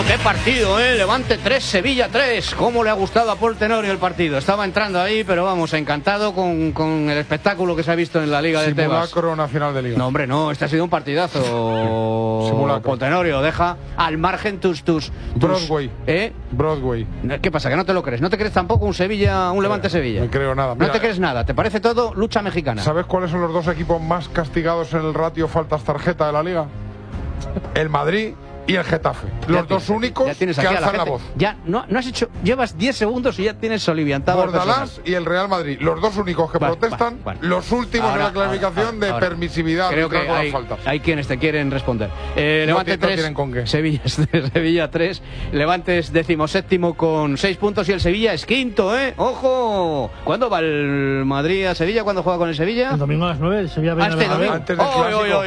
qué partido, ¿eh? Levante 3, Sevilla 3. ¿Cómo le ha gustado a Paul Tenorio el partido? Estaba entrando ahí, pero vamos, encantado con el espectáculo que se ha visto en la Liga de Tebas. Simulacro nacional de Liga. No, hombre, no, este ha sido un partidazo. Simulacro. Paul Tenorio, deja al margen tus Broadway. ¿Eh? Broadway. ¿Qué pasa? ¿Que no te lo crees? ¿No te crees tampoco un Sevilla, un Levante Sevilla? No creo nada. No te crees nada. ¿Te parece todo lucha mexicana? ¿Sabes cuáles son los dos equipos más castigados en el ratio faltas tarjeta de la Liga? El Madrid y el Getafe. Los dos únicos que alzan la voz. Ya, no has hecho. Llevas 10 segundos y ya tienes soliviantado. Bordalás y el Real Madrid. Los dos únicos que protestan. Los últimos en la clasificación de permisividad. Creo que hay quienes te quieren responder. Levante 3. ¿Con qué? Sevilla 3. Levante es 17º con 6 puntos y el Sevilla es quinto, ¿eh? ¡Ojo! ¿Cuándo va el Madrid a Sevilla? ¿Cuándo juega con el Sevilla? El domingo a las 9. El Sevilla viene este domingo. Antes del clásico.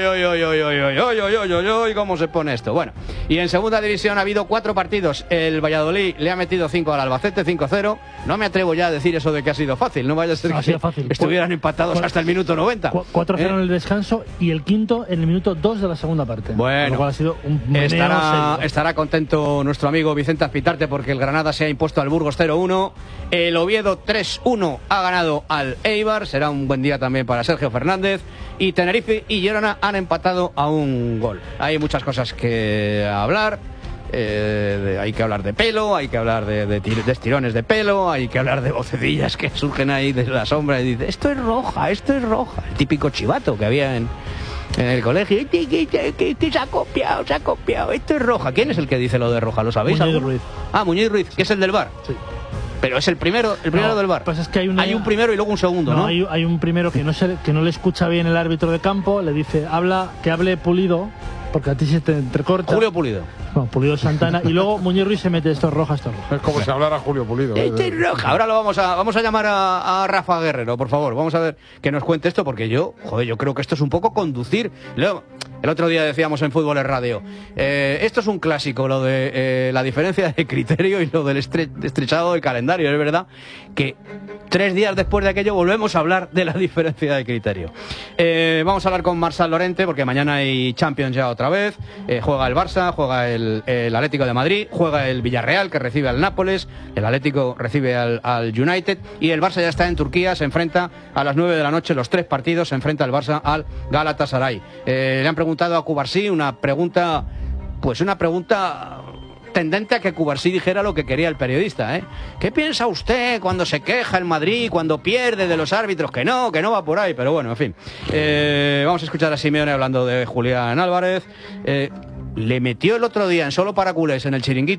¿Cómo se pone esto? Bueno. Y en segunda división ha habido 4 partidos. El Valladolid le ha metido 5 al Albacete, 5-0. No me atrevo ya a decir eso de que ha sido fácil. No vaya a ser que estuvieran empatados hasta el minuto 90. 4-0 en el descanso y el quinto en el minuto 2 de la segunda parte. Bueno, lo cual ha sido un estará contento nuestro amigo Vicente Azpitarte porque el Granada se ha impuesto al Burgos 0-1. El Oviedo 3-1 ha ganado al Eibar. Será un buen día también para Sergio Fernández. Y Tenerife y Girona han empatado a un gol. Hay muchas cosas que hablar. Hay que hablar de pelo, hay que hablar de estirones de pelo, hay que hablar de vocecillas que surgen ahí de la sombra y dice, esto es roja, esto es roja. El típico chivato que había en el colegio. Que se ha copiado, esto es roja. ¿Quién es el que dice lo de roja? ¿Lo sabéis? Muñiz Ruiz. Muñiz Ruiz, que es el del VAR. Sí. Pero es el primero del VAR. Pues es que hay un primero y luego un segundo, ¿no? Hay un primero que no le escucha bien el árbitro de campo, le dice, que hable Pulido, porque a ti se te entrecorta. Julio Pulido. No, Pulido Santana. Y luego Muñiz Ruiz se mete, esto es roja, esto es roja. Es como si hablara Julio Pulido. Esto es roja. Ahora lo vamos a llamar a Rafa Guerrero, por favor. Vamos a ver que nos cuente esto, porque yo creo que esto es un poco conducir. El otro día decíamos en Fútbol en Radio, esto es un clásico, lo de la diferencia de criterio y lo del estrechado del calendario. Es verdad que 3 días después de aquello volvemos a hablar de la diferencia de criterio. Vamos a hablar con Marçal Llorente, porque mañana hay Champions ya otra vez. Juega el Barça, juega el Atlético de Madrid, juega el Villarreal, que recibe al Nápoles, el Atlético recibe al United, y el Barça ya está en Turquía, se enfrenta a las 9 de la noche, los 3 partidos, se enfrenta el Barça al Galatasaray. Le han preguntado a Cubarsí una pregunta tendente a que Cubarsí dijera lo que quería el periodista, ¿eh? ¿Qué piensa usted cuando se queja el Madrid, cuando pierde de los árbitros? Que no va por ahí, pero bueno, en fin. Vamos a escuchar a Simeone hablando de Julián Álvarez. Le metió el otro día en Solo para Culés, en el Chiringuito,